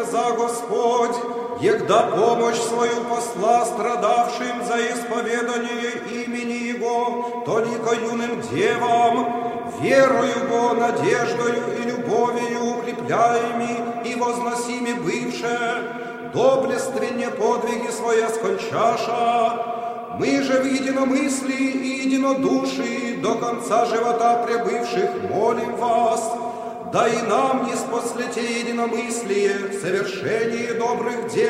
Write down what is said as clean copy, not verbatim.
за Господь, егда помощь свою посла страдавшим за исповедание имени Его, толико юным девам, верою Го, надеждою и любовью укрепляеми и возносими бывшее, доблественне подвиги свои скончаша. Мы же в единомыслии и единодушии до конца живота пребывших молим вас, да и нам не спослете единомыслие в совершении добрых дел,